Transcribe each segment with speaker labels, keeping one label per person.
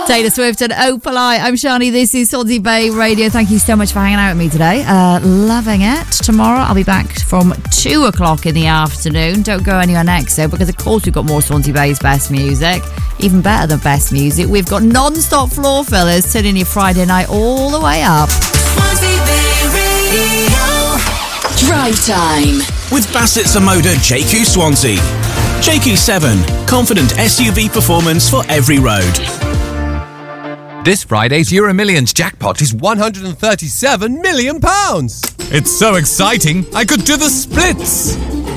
Speaker 1: Taylor Swift and Opalite. I'm Shani. This is Swansea Bay Radio. Thank you so much for hanging out with me today. Loving it. Tomorrow I'll be back from 2 o'clock in the afternoon. Don't go anywhere next though, because of course we've got more Swansea Bay's best music. Even better than best music, we've got non-stop floor fillers turning your Friday night all the way up.
Speaker 2: Swansea Bay Radio.
Speaker 3: Drive time
Speaker 4: with Bassett Zamoda JQ Swansea. JQ7, confident SUV performance for every road.
Speaker 5: This Friday's Euro Millions jackpot is £137 million. It's so exciting, I could do the splits.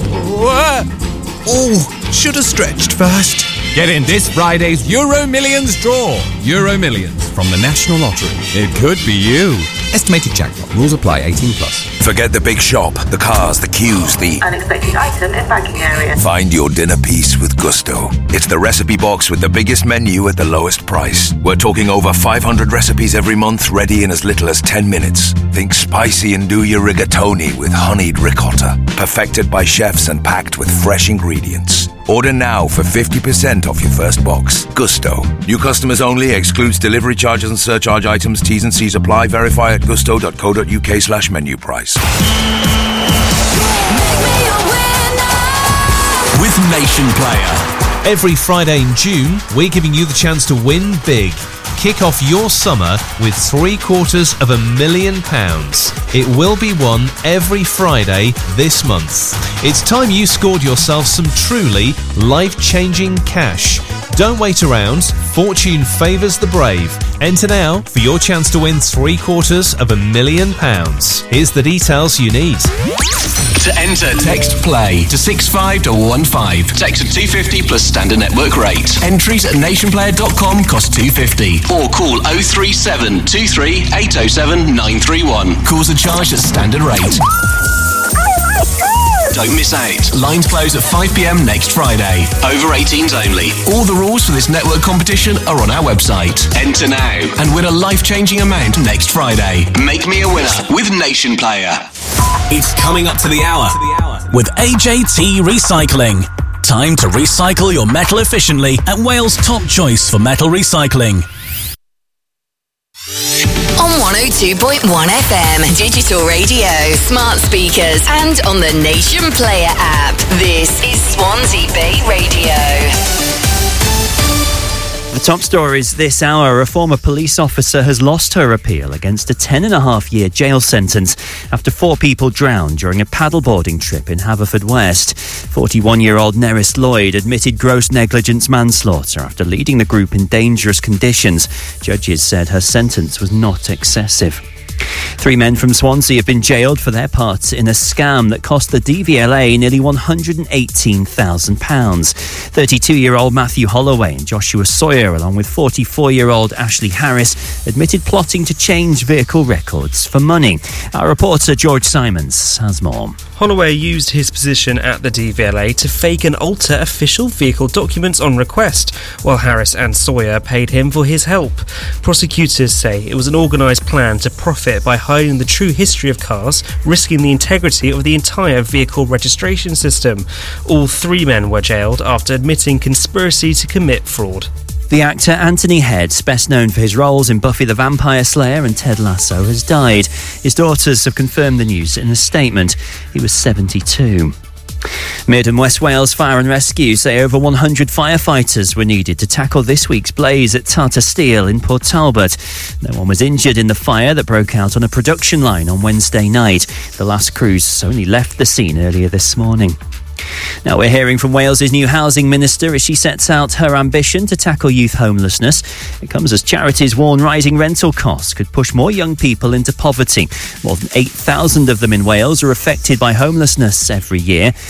Speaker 4: Oh, should have stretched first.
Speaker 5: Get in this Friday's Euro Millions draw. Euro Millions from the National Lottery. It could be you. Estimated jackpot. Rules apply. 18+.
Speaker 6: Forget the big shop, the cars, the queues, the
Speaker 7: unexpected item in banking area.
Speaker 6: Find your dinner piece with Gusto. It's the recipe box with the biggest menu at the lowest price. We're talking over 500 recipes every month, ready in as little as 10 minutes. Think spicy and do your rigatoni with honeyed ricotta. Perfected by chefs and packed with fresh ingredients. Order now for 50% off your first box. Gusto. New customers only. Excludes delivery charges and surcharge items. T's and C's apply. Verify at gusto.co.uk/menu price.
Speaker 4: With Nation Player. Every Friday in June, we're giving you the chance to win big. Kick off your summer with £750,000. It will be won every Friday this month. It's time you scored yourself some truly life-changing cash. Don't wait around. Fortune favours the brave. Enter now for your chance to win £750,000. Here's the details you need.
Speaker 8: To enter, text PLAY to 65215. Text at 250 plus standard network rate. Entries at nationplayer.com cost $2.50. Or call 037 23 807 931. Calls are charged at standard rate. Don't miss out. Lines close at 5 p.m. next Friday. Over 18s only. All the rules for this network competition are on our website. Enter now and win a life-changing amount next Friday. Make me a winner with Nation Player.
Speaker 4: It's coming up to the hour with AJT Recycling. Time to recycle your metal efficiently at Wales' top choice for metal recycling.
Speaker 3: On 102.1 FM, digital radio, smart speakers, and on the Nation Player app. This is Swansea Bay Radio.
Speaker 9: The top stories this hour. A former police officer has lost her appeal against a 10.5-year jail sentence after 4 people drowned during a paddleboarding trip in Haverfordwest. 41-year-old Nerys Lloyd admitted gross negligence manslaughter after leading the group in dangerous conditions. Judges said her sentence was not excessive. 3 men from Swansea have been jailed for their part in a scam that cost the DVLA nearly £118,000. 32-year-old Matthew Holloway and Joshua Sawyer, along with 44-year-old Ashley Harris, admitted plotting to change vehicle records for money. Our reporter George Simons has more.
Speaker 10: Holloway used his position at the DVLA to fake and alter official vehicle documents on request, while Harris and Sawyer paid him for his help. Prosecutors say it was an organised plan to profit by hiding the true history of cars, risking the integrity of the entire vehicle registration system. All 3 men were jailed after admitting conspiracy to commit fraud.
Speaker 9: The actor Anthony Head, best known for his roles in Buffy the Vampire Slayer and Ted Lasso, has died. His daughters have confirmed the news in a statement. He was 72. Mid and West Wales Fire and Rescue say over 100 firefighters were needed to tackle this week's blaze at Tata Steel in Port Talbot. No one was injured in the fire that broke out on a production line on Wednesday night. The last crews only left the scene earlier this morning. Now we're hearing from Wales's new housing minister as she sets out her ambition to tackle youth homelessness. It comes as charities warn rising rental costs could push more young people into poverty. More than 8,000 of them in Wales are affected by homelessness every year.